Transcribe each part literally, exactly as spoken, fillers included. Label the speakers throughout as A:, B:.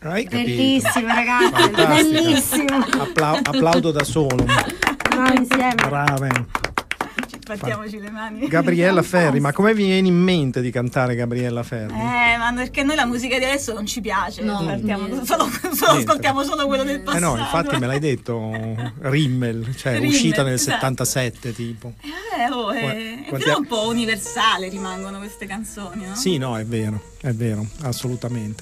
A: Hai capito?
B: Bellissimo, ragazzi.
A: Fantastica.
B: Bellissimo.
A: Appla- applaudo da solo.
B: No, insieme.
A: Brave.
C: Battiamoci le mani.
A: Gabriella Ferri, ma come vi viene in mente di cantare Gabriella Ferri?
C: Eh, ma perché noi la musica di adesso non ci piace.
D: No,
C: Partiamo, solo, solo ascoltiamo solo quello del passato.
A: Eh no, infatti me l'hai detto, Rimmel, cioè
C: Rimmel,
A: uscita nel
C: esatto.
A: settantasette tipo.
C: Eh, oh, eh,
A: Quanti
C: però
A: a-
C: un po' universale rimangono queste canzoni, no?
A: Sì, no, è vero, è vero, assolutamente.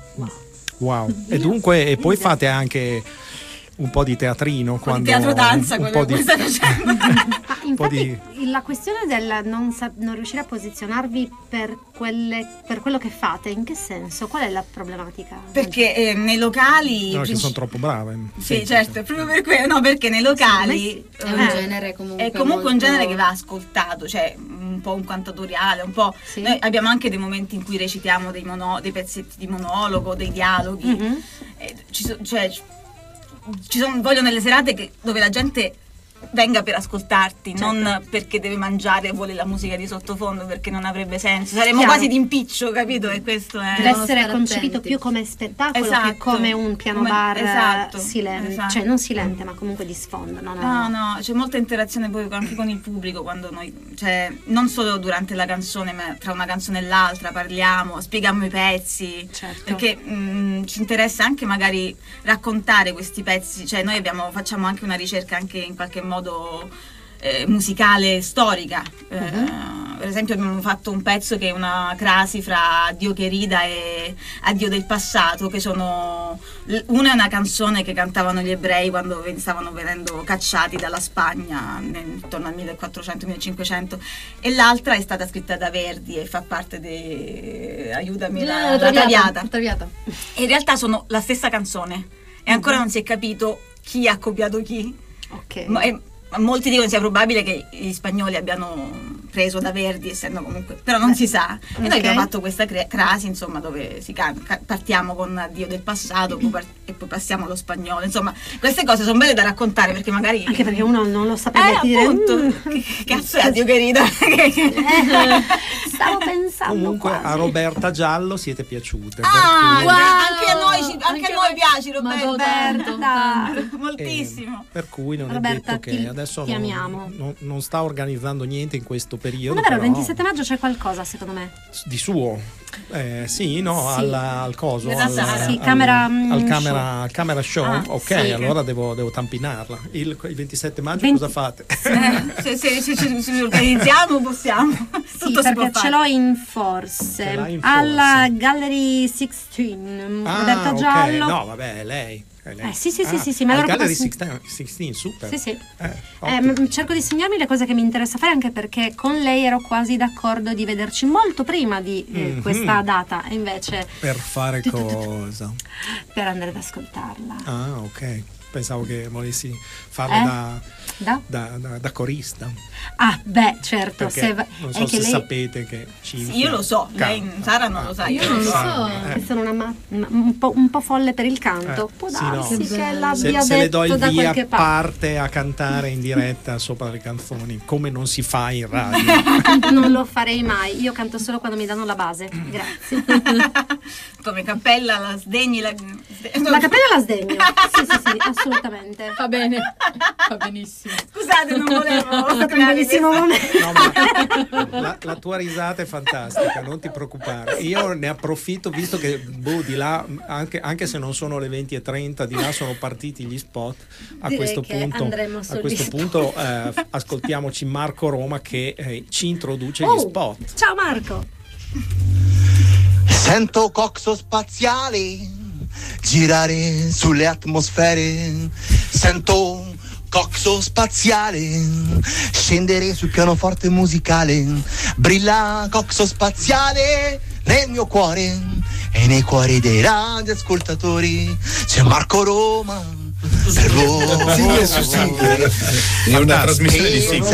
A: Wow. E dunque, e poi fate anche un po' di teatrino,
C: Un po'
A: quando
C: di teatro danza,
A: un
C: quello
A: po'
C: che
A: di
C: stai facendo.
B: Ah, infatti
A: di-
B: la questione del non, sa- non riuscire a posizionarvi per, quelle, per quello che fate, in che senso? Qual è la problematica?
C: Perché eh, nei locali...
A: no, che
C: princi-
A: sono troppo brave.
C: Sì, certo, è proprio per quello, no, perché nei locali
D: È un
C: eh,
D: genere comunque
C: è comunque un
D: molto-
C: genere che va ascoltato, cioè un po' un cantatoriale, un po'.
B: Sì.
C: Noi abbiamo anche dei momenti in cui recitiamo dei, mono- dei pezzetti di monologo, dei dialoghi.
B: Mhm.
C: Eh, ci so- cioè, ci- ci sono, voglio nelle serate che- dove la gente venga per ascoltarti,
B: Certo.
C: non perché deve mangiare e vuole la musica di sottofondo, perché non avrebbe senso. Saremmo
B: Chiaro.
C: quasi d'impiccio, capito? E questo è...
B: Deve
D: Devono
B: essere
D: stare
B: concepito
D: attenti.
B: più come spettacolo
C: Esatto.
B: che come un piano
C: Come-
B: bar
C: esatto,
B: silente,
C: esatto.
B: cioè non silente ma comunque di sfondo. No, no,
C: No, no, c'è molta interazione poi anche con il pubblico quando noi, cioè non solo durante la canzone, ma tra una canzone e l'altra parliamo, spieghiamo i pezzi,
B: Certo.
C: perché mh, ci interessa anche magari raccontare questi pezzi, cioè noi abbiamo, facciamo anche una ricerca anche in qualche modo eh, musicale storica. Eh, per esempio abbiamo fatto un pezzo che è una crasi fra Addio che rida e Addio del passato, che sono l- una è una canzone che cantavano gli ebrei quando ven- stavano venendo cacciati dalla Spagna nel- intorno al millequattrocento millecinquecento, e l'altra è stata scritta da Verdi e fa parte di aiutami la, la Traviata.
D: La Traviata.
C: E in realtà sono la stessa canzone e ancora non si è capito chi ha copiato chi.
B: Ok.
C: Ma- e- ma molti dicono sia probabile che gli spagnoli abbiano preso da Verdi, essendo comunque, però non si sa. E
B: Ok.
C: noi abbiamo fatto questa cre- crasi, insomma, dove si can- ca- partiamo con Dio del passato poi par- e poi passiamo allo spagnolo. Insomma, queste cose sono belle da raccontare, perché magari
B: Anche perché uno non lo saprebbe
C: eh,
B: dire.
C: appunto,
B: "Mm,
C: che, che cazzo è Dio che rida?
B: stavo pensando
A: Comunque
B: quasi.
A: a Roberta Giallo siete piaciute. per
C: Ah,
A: cui-
C: wow, anche a noi, ci- anche
D: Anche
C: a noi
D: a-
C: piace
D: ma
C: Roberta.
B: Roberta.
C: Moltissimo.
A: Eh, per cui non
B: Roberta,
A: è detto che
B: ti-
A: adesso
B: ti
A: non,
B: amiamo.
A: non- non sta organizzando niente in questo periodo.
B: Non è vero, il
A: però
B: ventisette maggio c'è qualcosa secondo me.
A: di suo. Eh, sì, no,
B: Sì.
A: Al, al coso.
C: Nella
A: Al,
C: sala.
B: Sì,
A: al-
B: camera, mm,
A: al
B: show.
A: camera, al camera show.
C: Ah,
A: ok,
B: sì.
A: allora devo, devo tampinarla. Il, il ventisette maggio
B: venti
A: cosa fate?
C: Eh, se, se, se, se ci organizziamo possiamo.
B: Sì,
C: Tutto si può
B: perché ce
C: fare.
B: l'ho in forse
A: Ce l'hai in
B: alla
A: forse.
B: Gallery sedici,
A: Ah,
B: Roberta
A: ok.
B: Giallo.
A: No, vabbè, è lei. È lei.
B: Eh, sì, sì, sì,
A: Ah,
B: sì, sì, me
A: al
B: l'ero
A: Gallery
B: proprio-
A: sedici, sedici, super.
B: Sì, sì.
A: Eh,
B: Eh,
A: ottimo.
B: m- cerco di segnarmi le cose che mi interessa fare, anche perché con lei ero quasi d'accordo di vederci molto prima di eh,
A: Mhm.
B: questa data, e invece
A: Per fare cosa?
B: per andare ad ascoltarla.
A: Ah, ok. Pensavo che volessi farlo
B: Eh?
A: da,
B: Da?
A: da, da- da corista.
B: Ah, beh, certo,
A: Perché
B: se va-
A: non
B: è
A: so
B: che
A: se
B: lei
A: sapete che ci
C: Sì, io lo so, lei,
A: canta.
C: Sara non lo sa, io
D: Io
C: lo
D: non lo
C: so.
D: so.
A: Eh.
B: che sono una ma- ma- un, po', un po' folle per il canto,
A: Eh,
B: può
A: sì,
B: darsi
A: no.
B: che
D: Se-
B: l'abbia
A: Se, se le do
B: detto
A: il
B: da
A: via
B: qualche parte.
A: parte a cantare in diretta sopra le canzoni, come non si fa in radio.
B: Non lo farei mai, io canto solo quando mi danno la base, grazie.
C: Come cappella, la sdegni, la...
B: La cappella la sdegno, sì sì sì, assolutamente.
D: Va bene, va benissimo.
C: Scusate, non volevo
B: È stato un
C: creare
B: bellissimo
C: questa-
B: momento.
A: No, ma la, la tua risata è fantastica, non ti preoccupare. Io ne approfitto, visto che boh, di là, anche, anche se non sono le venti e trenta, di là sono partiti gli spot. A
B: Direi
A: questo
B: che
A: punto,
B: andremo
A: a
B: sugli
A: questo
B: spot.
A: punto eh, f- ascoltiamoci Marco Roma che eh, ci introduce gli
B: Oh,
A: spot.
B: ciao Marco.
E: Sento coxo spaziale girare sulle atmosfere. Sento coxo spaziale scendere sul pianoforte musicale. Brilla coxo spaziale nel mio cuore e nei cuori dei radioascoltatori. C'è Marco Roma per voi.
F: Sì, su sì. È una trasmissione di sì.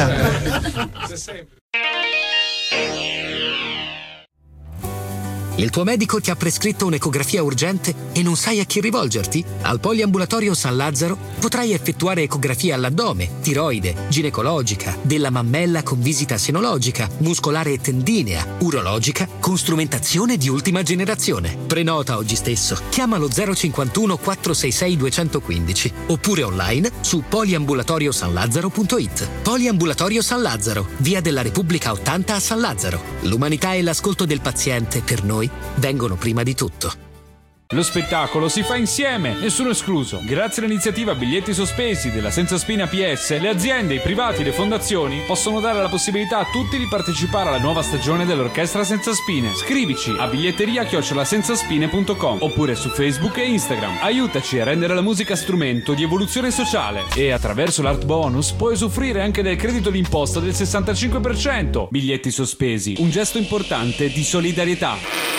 G: Il tuo medico ti ha prescritto un'ecografia urgente e non sai a chi rivolgerti? Al Poliambulatorio San Lazzaro potrai effettuare ecografia all'addome, tiroide, ginecologica, della mammella con visita senologica, muscolare e tendinea, urologica, con strumentazione di ultima generazione. Prenota oggi stesso. Chiamalo zero cinquantuno quattrocentosessantai duecentoquindici oppure online su poliambulatorio san lazzaro punto it. Poliambulatorio San Lazzaro, via della Repubblica ottanta a San Lazzaro. L'umanità e l'ascolto del paziente per noi vengono prima di tutto.
H: Lo spettacolo si fa insieme, nessuno escluso. Grazie all'iniziativa Biglietti Sospesi della Senza Spina P S, le aziende, i privati e le fondazioni possono dare la possibilità a tutti di partecipare alla nuova stagione dell'Orchestra Senza Spine. Scrivici a biglietteria chiocciola senzaspine punto com oppure su Facebook e Instagram. Aiutaci a rendere la musica strumento di evoluzione sociale e attraverso l'Art Bonus puoi usufruire anche del credito d'imposta del sessantacinque per cento. Biglietti Sospesi, un gesto importante di solidarietà.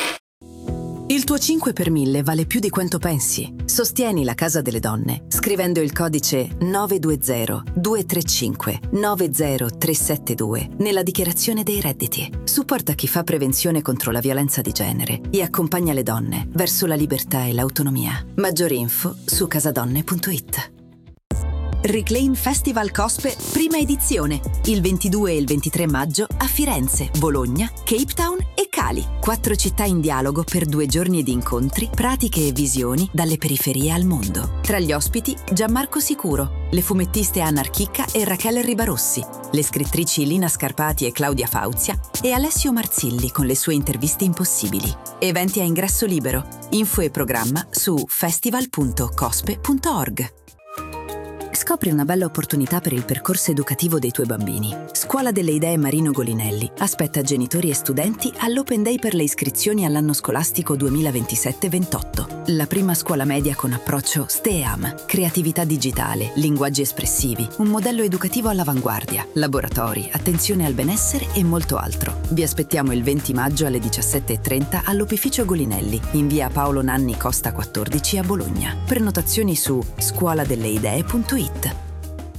I: Il tuo cinque per mille vale più di quanto pensi. Sostieni la Casa delle Donne scrivendo il codice nove due zero due tre cinque nove zero tre sette due nella dichiarazione dei redditi. Supporta chi fa prevenzione contro la violenza di genere e accompagna le donne verso la libertà e l'autonomia. Maggiori info su casadonne punto it. Reclaim Festival Cospe, prima edizione, il ventidue e il ventitré maggio a Firenze, Bologna, Cape Town e Cali. Quattro città in dialogo per due giorni di incontri, pratiche e visioni dalle periferie al mondo. Tra gli ospiti Gianmarco Sicuro, le fumettiste Anna Archicca e Rachele Ribarossi, le scrittrici Lina Scarpati e Claudia Fauzia e Alessio Marzilli con le sue interviste impossibili. Eventi a ingresso libero. Info e programma su festival punto cospe punto org. Scopri una bella opportunità per il percorso educativo dei tuoi bambini. Scuola delle Idee Marino Golinelli aspetta genitori e studenti all'Open Day per le iscrizioni all'anno scolastico duemilaventisette ventotto. La prima scuola media con approccio STEAM, creatività digitale, linguaggi espressivi, un modello educativo all'avanguardia, laboratori, attenzione al benessere e molto altro. Vi aspettiamo il venti maggio alle diciassette e trenta all'Opificio Golinelli, in via Paolo Nanni Costa quattordici a Bologna. Prenotazioni su scuola delle idee punto it.